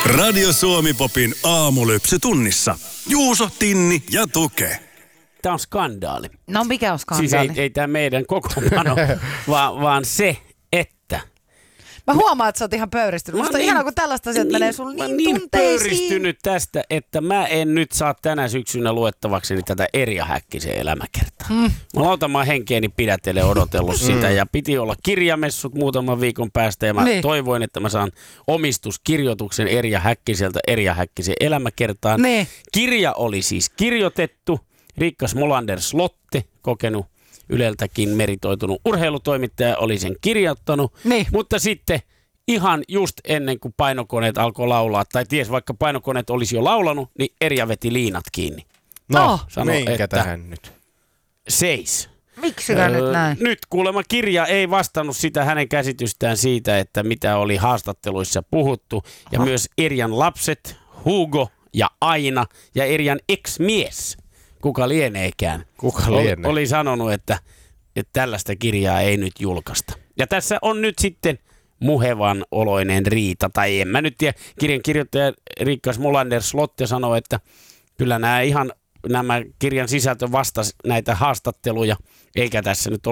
Radio Suomi-popin aamulypsy tunnissa. Juuso, Tinni ja Tuke. Tämä on skandaali. No mikä on skandaali? Siis ei tämä meidän kokoonpano, vaan se, että... Mä huomaan, että sä oot ihan pöyristynyt. Musta on ihanaa, kun tällaista asiat menee sun niin tunteisiin. Pöyristynyt tästä, että mä en nyt saa tänä syksynä luettavakseni tätä Erja Häkkisen elämäkertaa. Mä henkeeni pidätelle odotellut sitä ja piti olla kirjamessut muutaman viikon päästä ja mä toivoin, että mä saan omistuskirjoituksen Erja Häkkiseltä Erja Häkkisen elämäkertaan. Kirja oli siis kirjoitettu. Riikka Smolander-Slotte, kokenut Yleltäkin meritoitunut urheilutoimittaja, oli sen kirjoittanut. Mutta sitten ihan just ennen kuin painokoneet alkoi laulaa, tai ties vaikka painokoneet olisi jo laulanut, niin Erja veti liinat kiinni. Minkä tähän nyt? Seis. Miksikään nyt näin? Nyt kuulemma kirja ei vastannut sitä hänen käsitystään siitä, että mitä oli haastatteluissa puhuttu. Ja myös Erjan lapset, Hugo ja Aina ja Erjan ex-mies, kuka lieneekään, oli sanonut, että tällaista kirjaa ei nyt julkaista. Ja tässä on nyt sitten muhevan oloinen riita, tai en mä nyt tiedä. Kirjan kirjoittaja Riikka Smolander-Slotte sanoi, että kyllä nämä kirjan sisältö vastasi näitä haastatteluja, eikä tässä nyt ole